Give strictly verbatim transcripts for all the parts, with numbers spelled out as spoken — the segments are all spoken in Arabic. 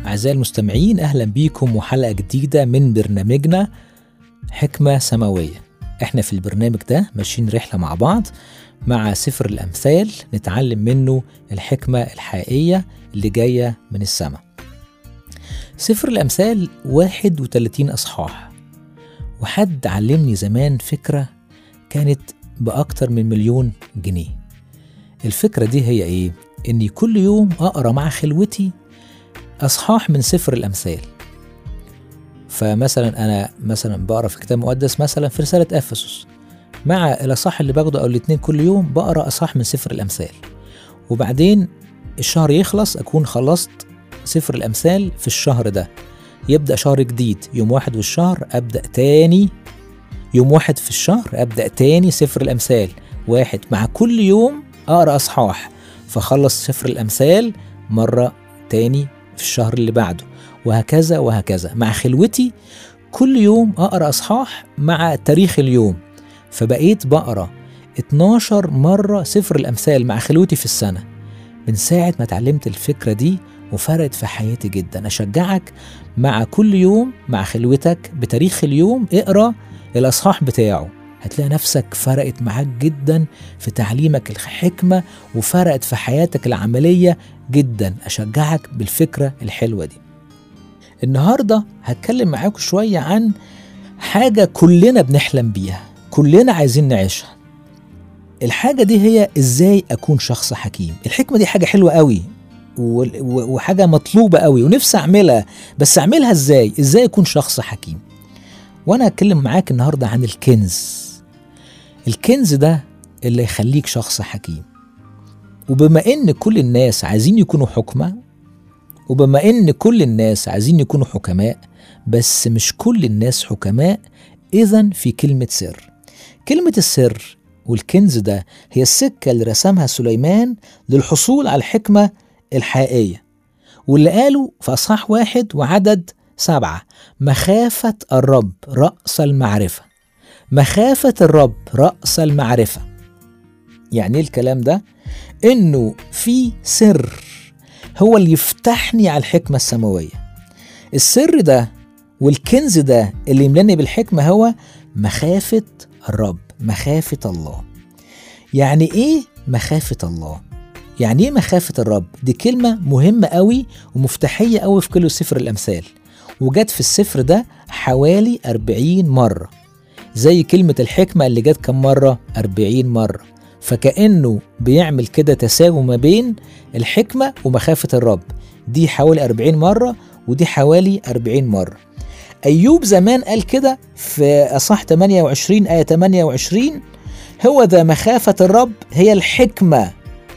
أعزائي المستمعين، أهلا بيكم وحلقة جديدة من برنامجنا حكمة سماوية. احنا في البرنامج ده ماشيين رحلة مع بعض مع سفر الأمثال، نتعلم منه الحكمة الحقيقية اللي جاية من السماء. سفر الأمثال واحد وثلاثين أصحاح، وحد علمني زمان فكرة كانت بأكتر من مليون جنيه. الفكرة دي هي إيه؟ إني كل يوم أقرأ مع خلوتي أصحاح من سفر الأمثال. فمثلا أنا مثلا بقرأ في كتاب مقدس مثلا في رسالة أفسس، مع الأصحاح اللي باخده أو الاتنين كل يوم بقرأ أصحاح من سفر الأمثال، وبعدين الشهر يخلص أكون خلصت سفر الأمثال. في الشهر ده يبدأ شهر جديد، يوم واحد في الشهر أبدأ تاني يوم واحد في الشهر أبدأ تاني سفر الأمثال واحد، مع كل يوم أقرأ أصحاح، فخلص سفر الأمثال مرة تاني في الشهر اللي بعده، وهكذا وهكذا. مع خلوتي كل يوم أقرأ أصحاح مع تاريخ اليوم، فبقيت بقرأ اتناشر مرة سفر الأمثال مع خلوتي في السنة من ساعة ما اتعلمت الفكرة دي، وفرقت في حياتي جدا. أشجعك مع كل يوم مع خلوتك بتاريخ اليوم اقرأ الأصحاح بتاعه، هتلاقي نفسك فرقت معاك جدا في تعليمك الحكمة، وفرقت في حياتك العملية جدا. أشجعك بالفكرة الحلوة دي. النهاردة هتكلم معاكم شوية عن حاجة كلنا بنحلم بيها، كلنا عايزين نعيشها. الحاجة دي هي إزاي أكون شخص حكيم. الحكمة دي حاجة حلوة قوي وحاجة مطلوبة قوي ونفسي أعملها، بس أعملها إزاي؟ إزاي أكون شخص حكيم؟ وأنا هتكلم معاك النهاردة عن الكنز. الكنز ده اللي يخليك شخص حكيم. وبما إن كل الناس عايزين يكونوا حكمة، وبما إن كل الناس عايزين يكونوا حكماء، بس مش كل الناس حكماء، إذن في كلمة سر. كلمة السر والكنز ده هي السكة اللي رسمها سليمان للحصول على الحكمة الحقيقية، واللي قالوا في أصحاح واحد وعدد سبعة: مخافة الرب رأس المعرفة. مخافة الرب رأس المعرفة. يعني ايه الكلام ده؟ إنه في سر هو اللي يفتحني على الحكمة السماوية. السر ده والكنز ده اللي يملاني بالحكمة هو مخافة الرب، مخافة الله. يعني ايه مخافة الله؟ يعني ايه مخافة الرب؟ دي كلمة مهمة قوي ومفتاحية قوي في كل سفر الأمثال، وجت في السفر ده حوالي أربعين مرة، زي كلمة الحكمة اللي جت كم مرة؟ أربعين مرة. فكأنه بيعمل كده تساوي ما بين الحكمة ومخافة الرب. دي حوالي أربعين مرة ودي حوالي أربعين مرة. أيوب زمان قال كده في أصحاح ثمانية وعشرين آية ثمانية وعشرين: هو ذا مخافة الرب هي الحكمة.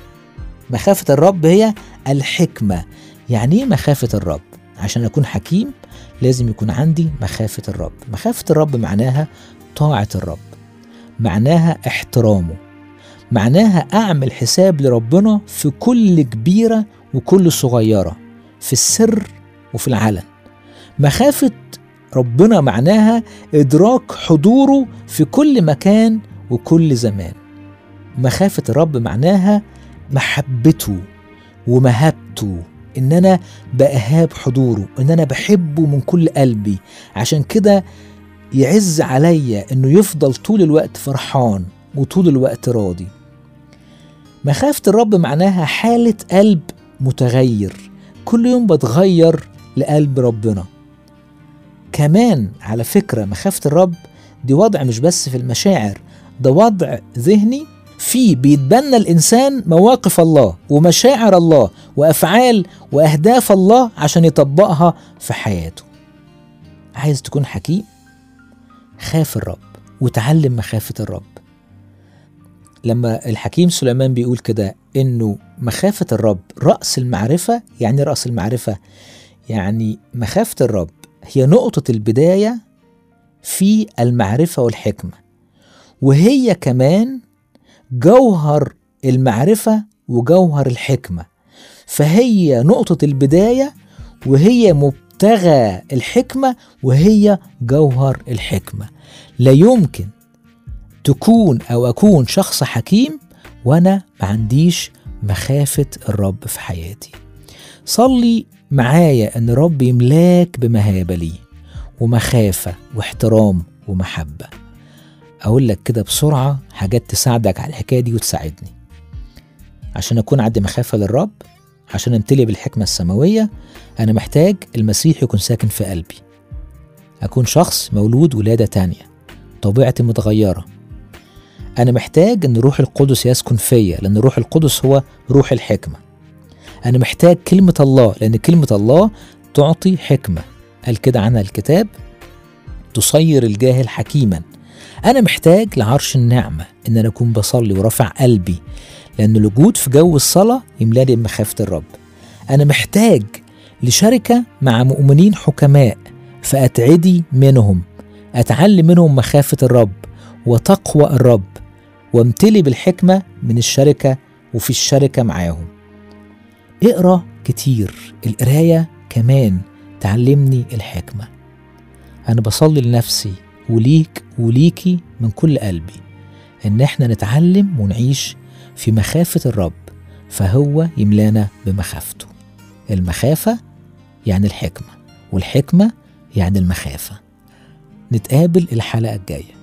مخافة الرب هي الحكمة. يعني ايه مخافة الرب؟ عشان أكون حكيم لازم يكون عندي مخافة الرب. مخافة الرب معناها طاعة الرب، معناها احترامه، معناها أعمل حساب لربنا في كل كبيرة وكل صغيرة، في السر وفي العلن. مخافة ربنا معناها إدراك حضوره في كل مكان وكل زمان. مخافة الرب معناها محبته ومهابته، إن أنا بأهاب حضوره، إن أنا بحبه من كل قلبي، عشان كده يعز عليا إنه يفضل طول الوقت فرحان وطول الوقت راضي. مخافة الرب معناها حالة قلب متغير، كل يوم بتغير لقلب ربنا. كمان على فكرة مخافة الرب دي وضع مش بس في المشاعر، ده وضع ذهني فيه بيتبنى الإنسان مواقف الله ومشاعر الله وأفعال وأهداف الله عشان يطبقها في حياته. عايز تكون حكيم؟ خاف الرب وتعلم مخافة الرب. لما الحكيم سليمان بيقول كده إنه مخافة الرب رأس المعرفة، يعني رأس المعرفة يعني مخافة الرب هي نقطة البداية في المعرفة والحكمة، وهي كمان جوهر المعرفة وجوهر الحكمة. فهي نقطة البداية وهي مبتغى الحكمة وهي جوهر الحكمة. لا يمكن تكون أو أكون شخص حكيم وأنا ما عنديش مخافة الرب في حياتي. صلي معايا ان رب يملاك بمهابة ليه ومخافة واحترام ومحبة. اقول لك كده بسرعة حاجات تساعدك على الحكاية دي وتساعدني. عشان اكون عندي مخافة للرب، عشان امتلي بالحكمة السماوية، انا محتاج المسيح يكون ساكن في قلبي، اكون شخص مولود ولادة تانية، طبيعتي متغيرة. انا محتاج ان روح القدس يسكن فيا، لان روح القدس هو روح الحكمة. انا محتاج كلمة الله، لان كلمة الله تعطي حكمة، قال كده عنها الكتاب تصير الجاهل حكيما. انا محتاج لعرش النعمة، ان انا اكون بصلي ورافع قلبي، لان الوجود في جو الصلاة يملاني بمخافة الرب. انا محتاج لشركة مع مؤمنين حكماء، فأتعدي منهم، أتعلم منهم مخافة الرب وتقوى الرب، وامتلي بالحكمة من الشركة وفي الشركة معاهم. اقرأ كتير، القراية كمان تعلمني الحكمة. أنا بصلي لنفسي وليك وليكي من كل قلبي إن احنا نتعلم ونعيش في مخافة الرب، فهو يملانا بمخافته. المخافة يعني الحكمة، والحكمة يعني المخافة. نتقابل الحلقة الجاية.